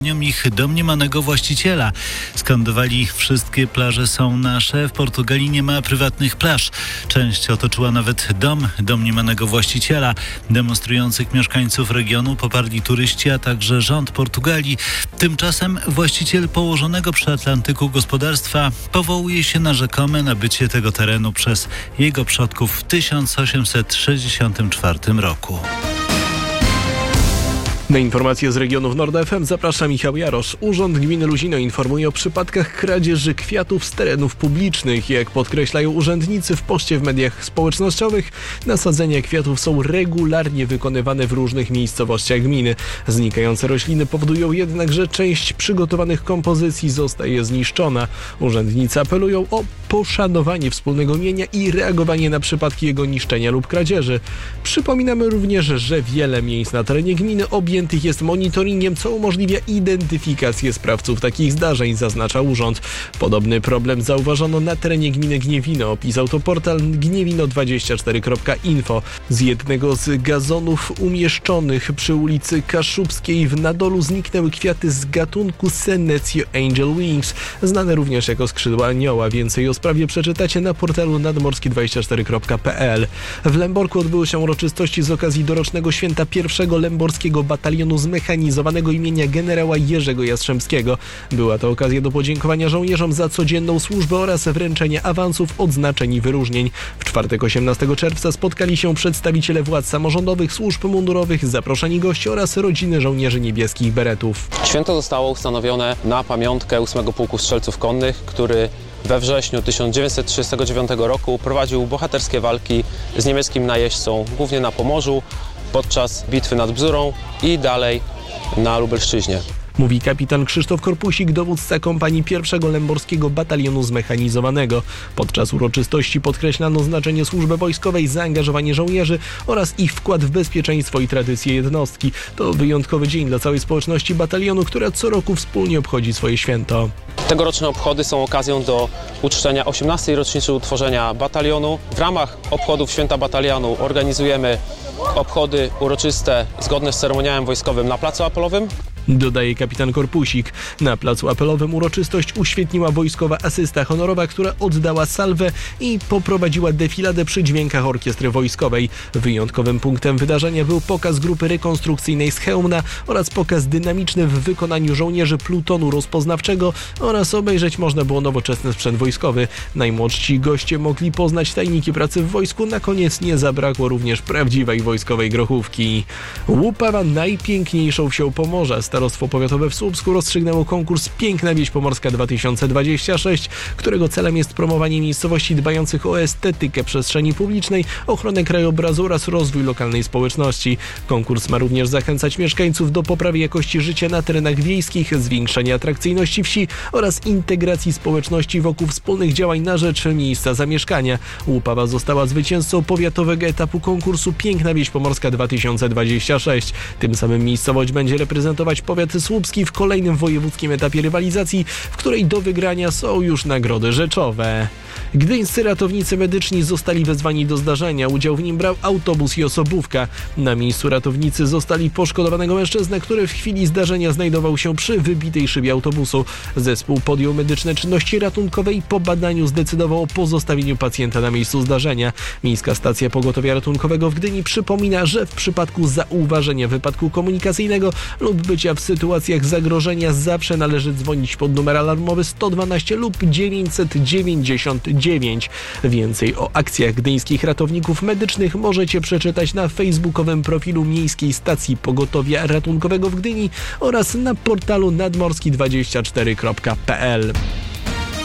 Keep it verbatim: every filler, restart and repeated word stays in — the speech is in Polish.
ich domniemanego właściciela. Skandowali: wszystkie plaże są nasze, w Portugalii nie ma prywatnych plaż. Część otoczyła nawet dom domniemanego właściciela. Demonstrujących mieszkańców regionu poparli turyści, a także rząd Portugalii. Tymczasem właściciel położonego przy Atlantyku gospodarstwa powołuje się na rzekome nabycie tego terenu przez jego przodków w tysiąc osiemset sześćdziesiątym czwartym roku. Na informacje z regionów Nord F M zaprasza Michał Jarosz. Urząd Gminy Luzino informuje o przypadkach kradzieży kwiatów z terenów publicznych. Jak podkreślają urzędnicy w poście w mediach społecznościowych, nasadzenia kwiatów są regularnie wykonywane w różnych miejscowościach gminy. Znikające rośliny powodują jednak, że część przygotowanych kompozycji zostaje zniszczona. Urzędnicy apelują o poszanowanie wspólnego mienia i reagowanie na przypadki jego niszczenia lub kradzieży. Przypominamy również, że wiele miejsc na terenie gminy objętych jest monitoringiem, co umożliwia identyfikację sprawców takich zdarzeń, zaznacza urząd. Podobny problem zauważono na terenie gminy Gniewino. Opisał to portal gniewino dwadzieścia cztery kropka info. Z jednego z gazonów umieszczonych przy ulicy Kaszubskiej w Nadolu zniknęły kwiaty z gatunku Senecio Angel Wings, znane również jako skrzydła anioła. Więcej o sprawie przeczytacie na portalu nadmorski dwadzieścia cztery kropka p l. W Lęborku odbyły się uroczystości z okazji dorocznego święta pierwszego Lęborskiego Batalionu Zmechanizowanego imienia generała Jerzego Jastrzębskiego. Była to okazja do podziękowania żołnierzom za codzienną służbę oraz wręczenia awansów, odznaczeń i wyróżnień. W czwartek osiemnastego czerwca spotkali się przedstawiciele władz samorządowych, służb mundurowych, zaproszeni goście oraz rodziny żołnierzy niebieskich beretów. Święto zostało ustanowione na pamiątkę ósmego Pułku Strzelców Konnych, który we wrześniu tysiąc dziewięćset trzydziestego dziewiątego roku prowadził bohaterskie walki z niemieckim najeźdźcą, głównie na Pomorzu, podczas bitwy nad Bzurą i dalej na Lubelszczyźnie. Mówi kapitan Krzysztof Korpusik, dowódca kompanii pierwszego Lęborskiego Batalionu Zmechanizowanego. Podczas uroczystości podkreślano znaczenie służby wojskowej, zaangażowanie żołnierzy oraz ich wkład w bezpieczeństwo i tradycje jednostki. To wyjątkowy dzień dla całej społeczności batalionu, która co roku wspólnie obchodzi swoje święto. Tegoroczne obchody są okazją do uczczenia osiemnastej rocznicy utworzenia batalionu. W ramach obchodów Święta Batalionu organizujemy obchody uroczyste zgodne z ceremoniałem wojskowym na Placu Apelowym. Dodaje kapitan Korpusik. Na Placu Apelowym uroczystość uświetniła wojskowa asysta honorowa, która oddała salwę i poprowadziła defiladę przy dźwiękach orkiestry wojskowej. Wyjątkowym punktem wydarzenia był pokaz grupy rekonstrukcyjnej z Chełmna oraz pokaz dynamiczny w wykonaniu żołnierzy plutonu rozpoznawczego oraz obejrzeć można było nowoczesny sprzęt wojskowy. Najmłodsi goście mogli poznać tajniki pracy w wojsku. Na koniec nie zabrakło również prawdziwej wojskowej grochówki. Łupawa, najpiękniejszą wsią Pomorza. Starostwo Powiatowe w Słupsku rozstrzygnęło konkurs Piękna Wieś Pomorska dwa tysiące dwadzieścia sześć, którego celem jest promowanie miejscowości dbających o estetykę przestrzeni publicznej, ochronę krajobrazu oraz rozwój lokalnej społeczności. Konkurs ma również zachęcać mieszkańców do poprawy jakości życia na terenach wiejskich, zwiększenia atrakcyjności wsi oraz integracji społeczności wokół wspólnych działań na rzecz miejsca zamieszkania. Łupawa została zwycięzcą powiatowego etapu konkursu Piękna Wieś Pomorska dwa tysiące dwadzieścia sześć. Tym samym miejscowość będzie reprezentować powiat słupski w kolejnym wojewódzkim etapie rywalizacji, w której do wygrania są już nagrody rzeczowe. Gdyńscy ratownicy medyczni zostali wezwani do zdarzenia. Udział w nim brał autobus i osobówka. Na miejscu ratownicy zostali poszkodowanego mężczyznę, który w chwili zdarzenia znajdował się przy wybitej szybie autobusu. Zespół podjął medyczne czynności ratunkowe i po badaniu zdecydował o pozostawieniu pacjenta na miejscu zdarzenia. Miejska Stacja Pogotowia Ratunkowego w Gdyni przypomina, że w przypadku zauważenia wypadku komunikacyjnego lub bycia w sytuacjach zagrożenia zawsze należy dzwonić pod numer alarmowy sto dwanaście lub dziewięćset dziewięćdziesiąt dziewięć. Więcej o akcjach gdyńskich ratowników medycznych możecie przeczytać na facebookowym profilu Miejskiej Stacji Pogotowia Ratunkowego w Gdyni oraz na portalu nadmorski dwadzieścia cztery kropka p l.